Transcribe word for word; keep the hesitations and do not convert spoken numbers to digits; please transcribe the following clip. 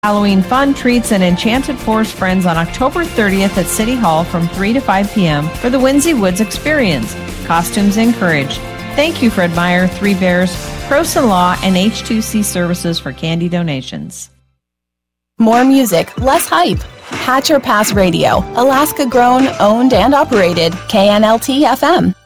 Halloween fun, treats, and Enchanted Forest friends on October thirtieth at City Hall from three to five p.m. for the Whimsy Woods experience. Costumes encouraged. Thank you, Fred Meyer, Three Bears, Croson Law, and H two C Services for candy donations. More music, less hype. Hatcher Pass Radio, Alaska grown, owned, and operated. K N L T F M.